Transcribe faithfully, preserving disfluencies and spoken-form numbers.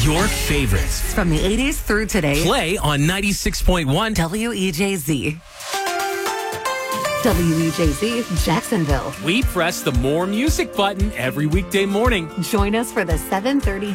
your favorites. From the eighties through today. Play on ninety-six point one W E J Z. W E J Z, Jacksonville. We press the More Music button every weekday morning. Join us for the seven thirty